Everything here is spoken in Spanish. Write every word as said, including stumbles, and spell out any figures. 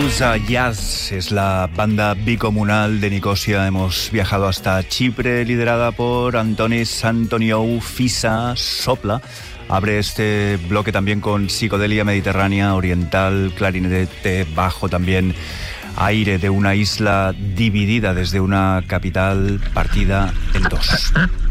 Musa Jazz es la banda bicomunal de Nicosia. Hemos viajado hasta Chipre, liderada por Antonis Antoniou Fisa Sopla. Abre este bloque también con psicodelia mediterránea, oriental, clarinete, bajo también, aire de una isla dividida desde una capital partida en dos.